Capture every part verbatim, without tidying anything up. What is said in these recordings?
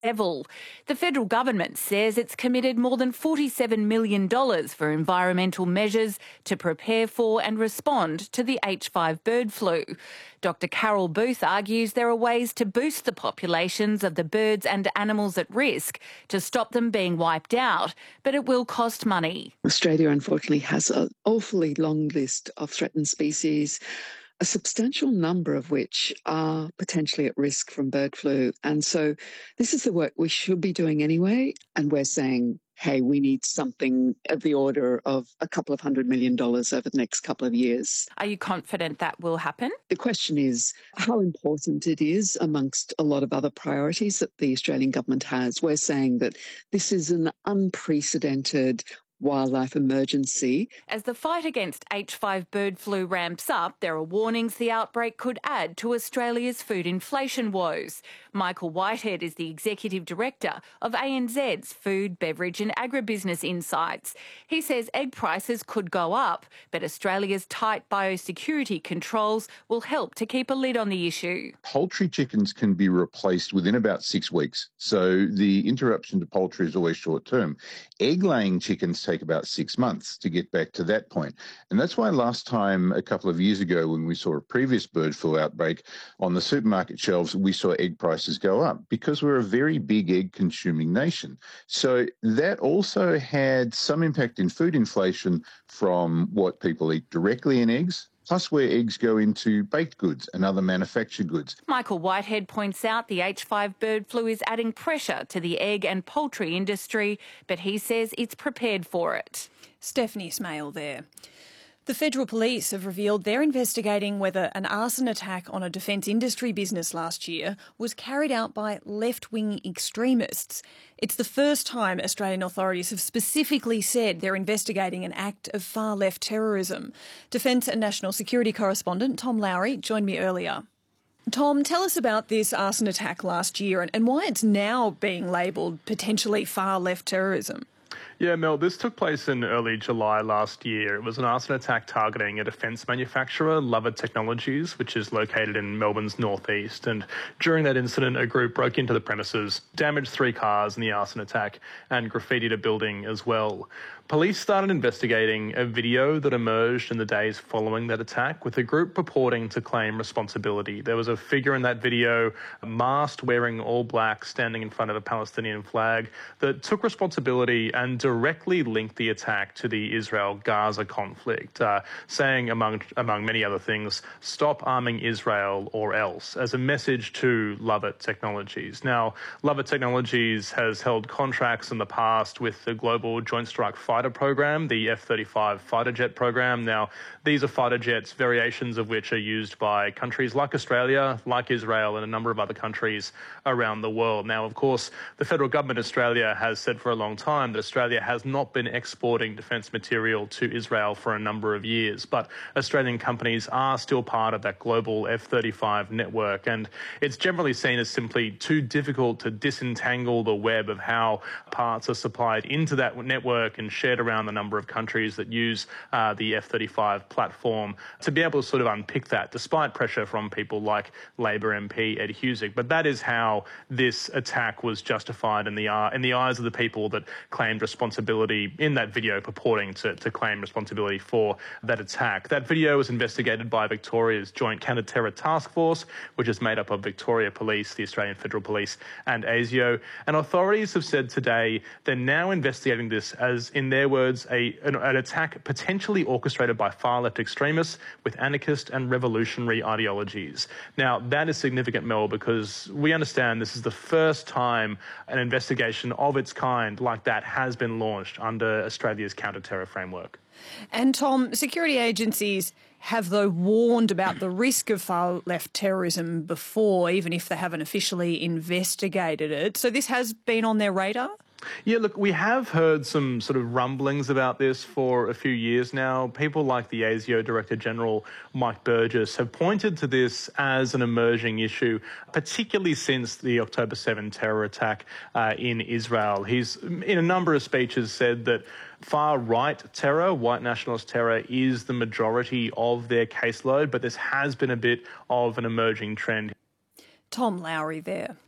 level. The federal government says it's committed more than forty-seven million dollars for environmental measures to prepare for and respond to the H five bird flu. Doctor Carol Booth argues there are ways to boost the populations of the birds and animals at risk to stop them being wiped out, but it will cost money. Australia, unfortunately, has an awfully long list of threatened species, a substantial number of which are potentially at risk from bird flu. And so this is the work we should be doing anyway. And we're saying, hey, we need something of the order of a couple of hundred million dollars over the next couple of years. Are you confident that will happen? The question is how important it is amongst a lot of other priorities that the Australian government has. We're saying that this is an unprecedented wildlife emergency. As the fight against H five bird flu ramps up, there are warnings the outbreak could add to Australia's food inflation woes. Michael Whitehead is the Executive Director of A N Z's Food, Beverage and Agribusiness Insights. He says egg prices could go up, but Australia's tight biosecurity controls will help to keep a lid on the issue. Poultry chickens can be replaced within about six weeks, so the interruption to poultry is always short term. Egg-laying chickens take about six months to get back to that point. And that's why last time, a couple of years ago, when we saw a previous bird flu outbreak on the supermarket shelves, we saw egg prices go up because we're a very big egg consuming nation. So that also had some impact in food inflation from what people eat directly in eggs, plus where eggs go into baked goods and other manufactured goods. Michael Whitehead points out the H five bird flu is adding pressure to the egg and poultry industry, but he says it's prepared for it. Stephanie Smale there. The Federal Police have revealed they're investigating whether an arson attack on a defence industry business last year was carried out by left-wing extremists. It's the first time Australian authorities have specifically said they're investigating an act of far-left terrorism. Defence and National Security correspondent Tom Lowry joined me earlier. Tom, tell us about this arson attack last year and, and why it's now being labelled potentially far-left terrorism. Yeah, Mel, this took place in early July last year. It was an arson attack targeting a defence manufacturer, Lovett Technologies, which is located in Melbourne's northeast. And during that incident, a group broke into the premises, damaged three cars in the arson attack, and graffitied a building as well. Police started investigating a video that emerged in the days following that attack, with a group purporting to claim responsibility. There was a figure in that video, masked, wearing all black, standing in front of a Palestinian flag, that took responsibility and directly linked the attack to the Israel-Gaza conflict, uh, saying, among among many other things, stop arming Israel or else, as a message to Lovett Technologies. Now, Lovett Technologies has held contracts in the past with the Global Joint Strike Fighter program, the F thirty-five fighter jet program. Now, these are fighter jets, variations of which are used by countries like Australia, like Israel, and a number of other countries around the world. Now, of course, the federal government of Australia has said for a long time that Australia has not been exporting defence material to Israel for a number of years, but Australian companies are still part of that global F thirty-five network, and it's generally seen as simply too difficult to disentangle the web of how parts are supplied into that network and shared around the number of countries that use uh, the F thirty-five platform, to be able to sort of unpick that, despite pressure from people like Labor M P Ed Husic. But that is how this attack was justified in the, uh, in the eyes of the people that claimed responsibility in that video, purporting to, to claim responsibility for that attack. That video was investigated by Victoria's Joint Counter-Terror Task Force, which is made up of Victoria Police, the Australian Federal Police and ASIO. And authorities have said today they're now investigating this as, in their words, a, an, an attack potentially orchestrated by far-left extremists with anarchist and revolutionary ideologies. Now, that is significant, Mel, because we understand this is the first time an investigation of its kind like that has been launched under Australia's counter-terror framework. And Tom, security agencies have, though, warned about the risk of far-left terrorism before, even if they haven't officially investigated it. So this has been on their radar? Yeah, look, we have heard some sort of rumblings about this for a few years now. People like the ASIO Director General, Mike Burgess, have pointed to this as an emerging issue, particularly since the October seventh terror attack uh, in Israel. He's, in a number of speeches, said that far-right terror, white nationalist terror, is the majority of their caseload, but this has been a bit of an emerging trend. Tom Lowry there.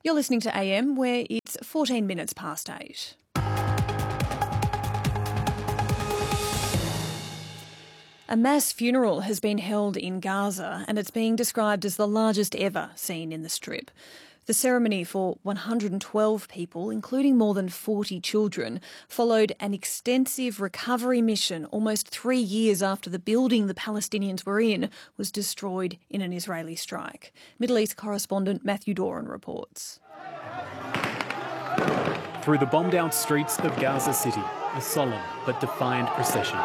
You're listening to A M, where it's fourteen minutes past eight. A mass funeral has been held in Gaza and it's being described as the largest ever seen in the Strip. The ceremony for one hundred twelve people, including more than forty children, followed an extensive recovery mission almost three years after the building the Palestinians were in was destroyed in an Israeli strike. Middle East correspondent Matthew Doran reports. Through the bombed-out streets of Gaza City, a solemn but defiant procession.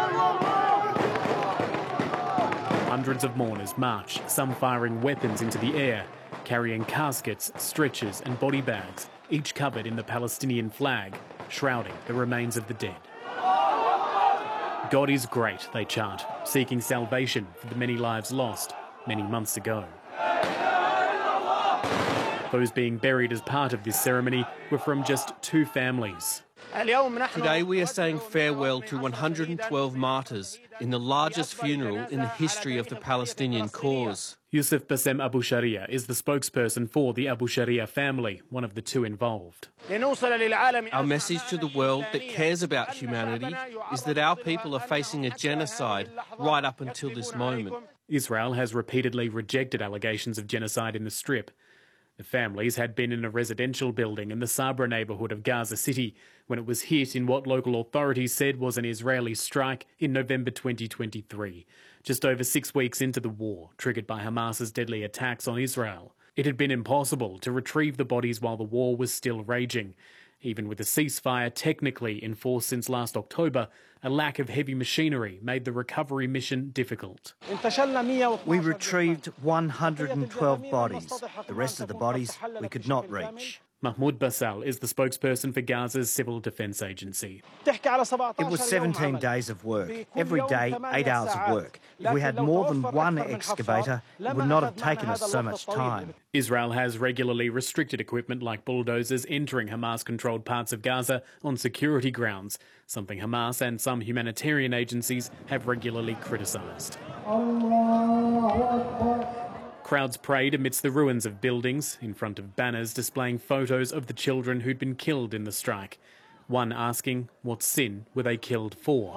Hundreds of mourners march, some firing weapons into the air, carrying caskets, stretchers and body bags, each covered in the Palestinian flag, shrouding the remains of the dead. God is great, they chant, seeking salvation for the many lives lost many months ago. Those being buried as part of this ceremony were from just two families. Today we are saying farewell to one hundred twelve martyrs in the largest funeral in the history of the Palestinian cause. Yusuf Bassem Abu Sharia is the spokesperson for the Abu Sharia family, one of the two involved. Our message to the world that cares about humanity is that our people are facing a genocide right up until this moment. Israel has repeatedly rejected allegations of genocide in the Strip. The families had been in a residential building in the Sabra neighbourhood of Gaza City when it was hit in what local authorities said was an Israeli strike in November twenty twenty-three, just over six weeks into the war, triggered by Hamas's deadly attacks on Israel. It had been impossible to retrieve the bodies while the war was still raging. Even with a ceasefire technically in force since last October, a lack of heavy machinery made the recovery mission difficult. We retrieved one hundred twelve bodies. The rest of the bodies we could not reach. Mahmoud Basal is the spokesperson for Gaza's Civil Defence Agency. It was seventeen days of work, every day eight hours of work. If we had more than one excavator, it would not have taken us so much time. Israel has regularly restricted equipment like bulldozers entering Hamas-controlled parts of Gaza on security grounds, something Hamas and some humanitarian agencies have regularly criticised. Crowds prayed amidst the ruins of buildings, in front of banners displaying photos of the children who'd been killed in the strike. One asking, what sin were they killed for?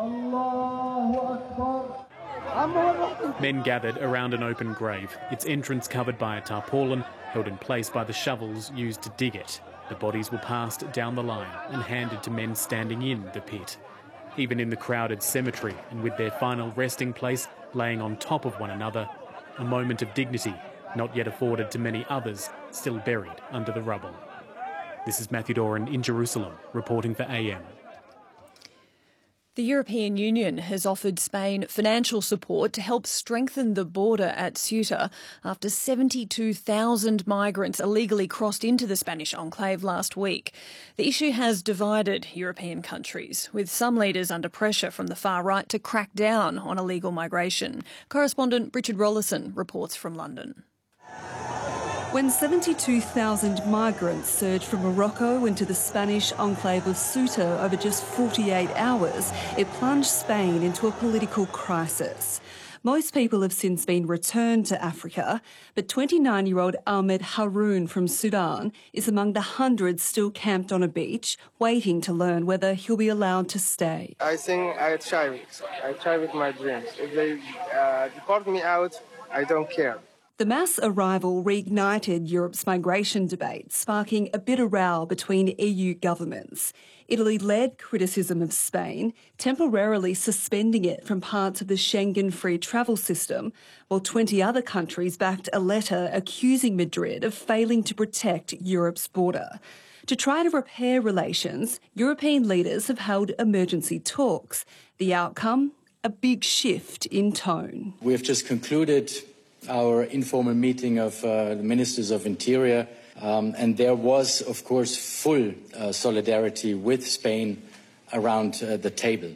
Men gathered around an open grave, its entrance covered by a tarpaulin, held in place by the shovels used to dig it. The bodies were passed down the line and handed to men standing in the pit. Even in the crowded cemetery, and with their final resting place laying on top of one another, a moment of dignity not yet afforded to many others still buried under the rubble. This is Matthew Doran in Jerusalem, reporting for A M. The European Union has offered Spain financial support to help strengthen the border at Ceuta after seventy-two thousand migrants illegally crossed into the Spanish enclave last week. The issue has divided European countries, with some leaders under pressure from the far right to crack down on illegal migration. Correspondent Richard Rollison reports from London. When seventy-two thousand migrants surged from Morocco into the Spanish enclave of Ceuta over just forty-eight hours, it plunged Spain into a political crisis. Most people have since been returned to Africa, but twenty-nine-year-old Ahmed Haroun from Sudan is among the hundreds still camped on a beach, waiting to learn whether he'll be allowed to stay. I think I try it. I try with my dreams. If they uh, deport me out, I don't care. The mass arrival reignited Europe's migration debate, sparking a bitter row between E U governments. Italy led criticism of Spain, temporarily suspending it from parts of the Schengen free travel system, while twenty other countries backed a letter accusing Madrid of failing to protect Europe's border. To try to repair relations, European leaders have held emergency talks. The outcome? A big shift in tone. We have just concluded our informal meeting of uh, the Ministers of Interior, um, and there was, of course, full uh, solidarity with Spain around uh, the table.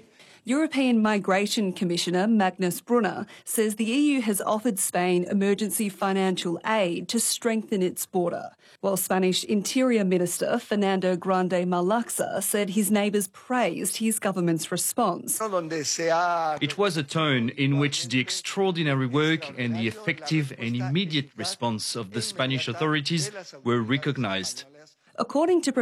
European Migration Commissioner Magnus Brunner says the E U has offered Spain emergency financial aid to strengthen its border, while Spanish Interior Minister Fernando Grande Marlaxa said his neighbours praised his government's response. It was a tone in which the extraordinary work and the effective and immediate response of the Spanish authorities were recognised. According to